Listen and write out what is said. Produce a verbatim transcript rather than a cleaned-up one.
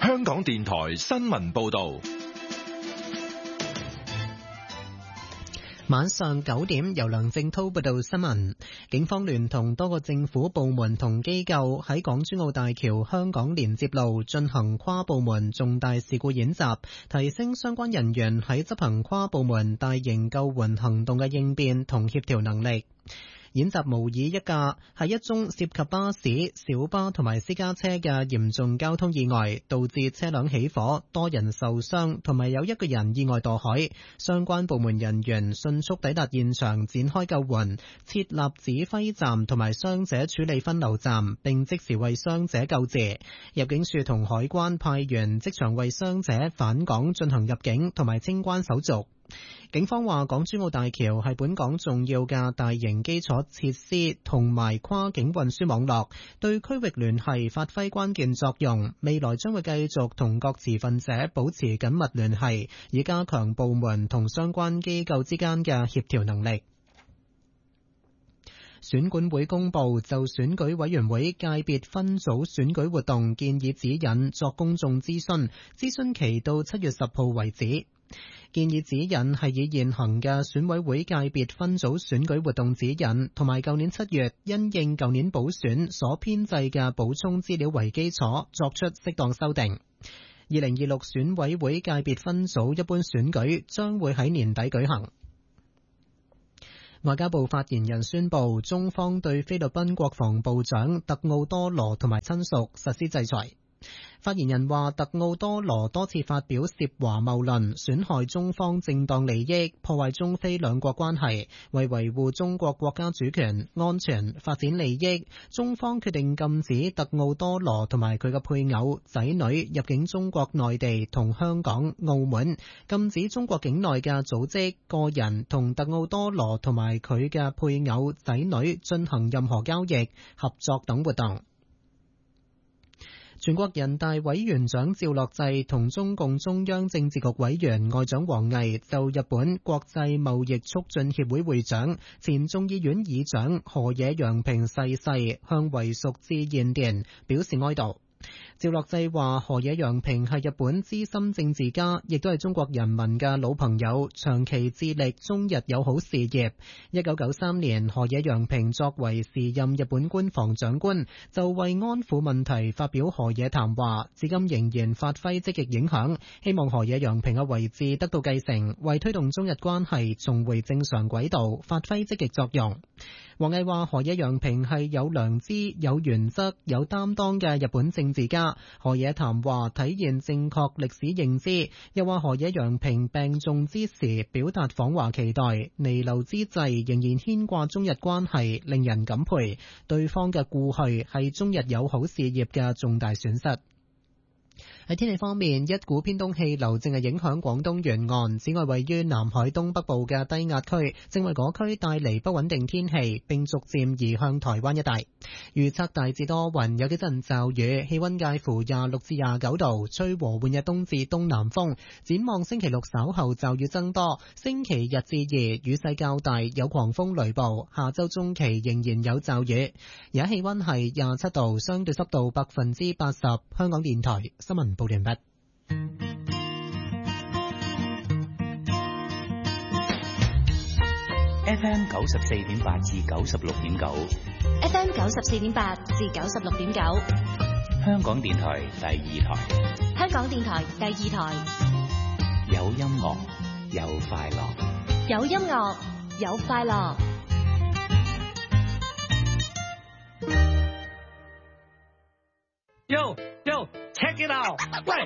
香港電台新聞報道。 晚上九點，由梁正濤報道新聞。警方聯同多個政府部門同機構喺港珠澳大橋香港連接路進行跨部門重大事故演習，提升相關人員喺執行跨部門大型救援行動嘅應變同協調能力。演習模擬一架係一宗涉及巴士、小巴同埋私家車嘅嚴重交通意外，導致車輛起火，多人受傷，同埋有一個人意外墮海。相關部門人員迅速抵達現場，展開救援，設立指揮站同埋傷者處理分流站，並即時為傷者救治。入境處同海關派員即場為傷者返港進行入境同埋清關手續。警方話，港珠澳大橋係本港重要嘅大型基礎設施同埋跨境運輸網絡，對區域聯繫發揮關鍵作用。未來將會繼續同各持份者保持緊密聯繫，以加強部門同相關機構之間嘅協調能力。選管會公布就選舉委員會界別分組選舉活動建議指引作公眾諮詢，諮詢期到七月十號為止。建議指引係以現行嘅選委會界別分組選舉活動指引同埋舊年七月因應舊年補選所編製嘅補充資料為基礎，作出適當修訂。二零二六選委會界別分組一般選舉將會喺年底舉行。外交部發言人宣布，中方對菲律賓國防部長特奧多羅同埋親屬實施制裁。發言人話，特奧多羅多次發表涉華謬論，損害中方正當利益，破壞中菲兩國關係，為維護中國國家主權、安全、發展利益，中方決定禁止特奧多羅同埋佢嘅配偶、仔女入境中國內地同香港、澳門，禁止中國境內嘅組織、個人同特奧多羅同埋佢嘅配偶、仔女進行任何交易、合作等活動。全國人大委員長趙樂際同中共中央政治局委員外長王毅就日本國際貿易促進協會會長、前眾議院議長河野洋平逝世向遺屬致唁電，表示哀悼。趙樂際話，河野洋平係日本資深政治家，亦都係中國人民嘅老朋友，長期致力中日友好事業。一九九三年，河野洋平作為時任日本官房長官，就為安撫問題發表河野談話，至今仍然發揮積極影響。希望河野洋平嘅遺志得到繼承，為推動中日關係重回正常軌道發揮積極作用。王毅話，河野洋平係有良知、有原則、有擔當嘅日本政治家。河野談話體現正確歷史認知，又話河野洋平病重之時表達訪華期待，彌留之際仍然牽掛中日關係，令人感佩。對方嘅故去係中日友好事業嘅重大損失。喺天氣方面，一股偏東氣流正係影響廣東沿岸，此外位於南海東北部嘅低壓區正為嗰區帶嚟不穩定天氣，並逐漸移向台灣一帶。預測大致多雲，有幾陣驟雨，氣溫介乎廿六至廿九度，吹和緩嘅東至東南風。展望星期六稍後驟雨增多，星期日至二雨勢較大，有狂風雷暴。下周中期仍然有驟雨。而家氣溫係廿七度，相對濕度百分之八十。香港電台新聞報完畢。 F M 九十四點八至九十六點九 ，F M 九十四點八至九十六點九， 香港電台第二台， 香港電台第二台， 有音樂有快樂， 有音樂有快樂。 Yo yo check it out，喂！